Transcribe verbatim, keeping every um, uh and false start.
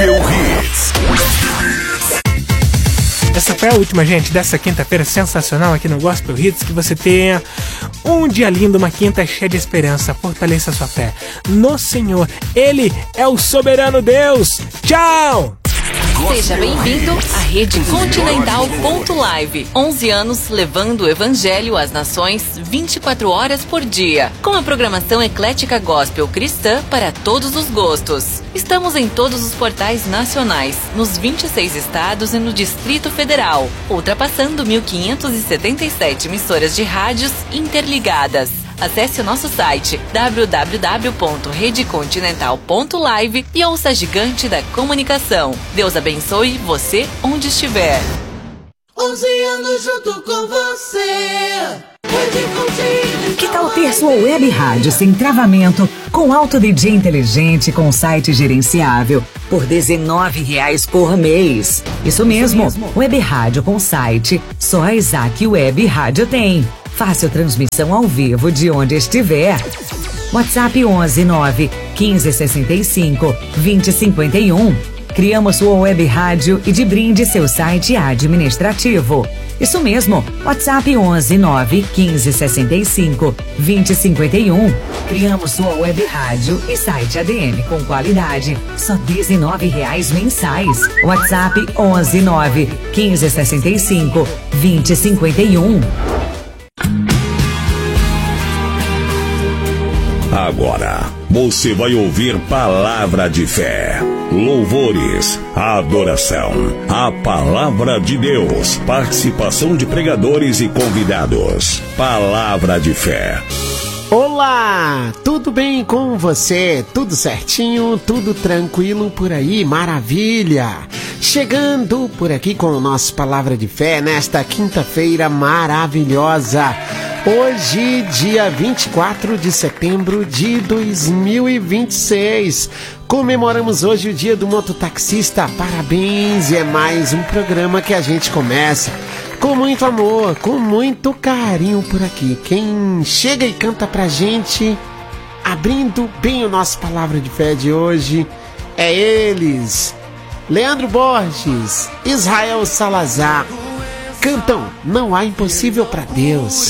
Gospel Hits. Essa foi a última, gente, dessa quinta-feira sensacional aqui no Gospel Hits. Que você tenha um dia lindo, uma quinta cheia de esperança. Fortaleça a sua fé no Senhor. Ele é o soberano Deus. Tchau! Seja bem-vindo à Rede Continental ponto live. onze anos levando o Evangelho às nações vinte e quatro horas por dia. Com a programação eclética gospel cristã para todos os gostos. Estamos em todos os portais nacionais, nos vinte e seis estados e no Distrito Federal, ultrapassando mil quinhentas e setenta e sete emissoras de rádios interligadas. Acesse o nosso site w w w ponto rede continental ponto live e ouça a gigante da comunicação. Deus abençoe você onde estiver. onze anos junto com você. Que tal ter sua web rádio sem travamento, com alto D J inteligente, com site gerenciável, por dezenove reais por mês? Isso mesmo, Isso mesmo. Web rádio com site, só a Isaac Web Rádio tem. Fácil transmissão ao vivo de onde estiver. WhatsApp onze nove quinze sessenta e cinco vinte cinquenta e um. Criamos sua web rádio e de brinde seu site administrativo. Isso mesmo, WhatsApp onze nove quinze sessenta e cinco vinte cinquenta e um. Criamos sua web rádio e site A D M com qualidade, só dezenove reais mensais. WhatsApp onze nove quinze sessenta e cinco vinte cinquenta e um. Agora, você vai ouvir palavra de fé, louvores, adoração, a palavra de Deus, participação de pregadores e convidados. Palavra de fé. Olá, tudo bem com você? Tudo certinho? Tudo tranquilo por aí? Maravilha! Chegando por aqui com o nosso Palavra de Fé nesta quinta-feira maravilhosa. Hoje, dia vinte e quatro de setembro de dois mil e vinte e seis. Comemoramos hoje o dia do mototaxista. Parabéns! E é mais um programa que a gente começa com muito amor, com muito carinho por aqui. Quem chega e canta pra gente, abrindo bem o nosso Palavra de Fé de hoje, é eles, Leandro Borges, Israel Salazar. Cantam Não Há Impossível pra Deus.